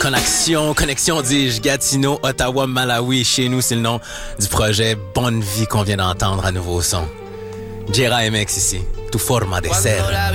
Connexion, dis-je, Gatineau, Ottawa, Malawi. Chez nous, c'est le nom du projet Bonne Vie qu'on vient d'entendre à nouveau son. Jera MX ici. Tu forma de ser.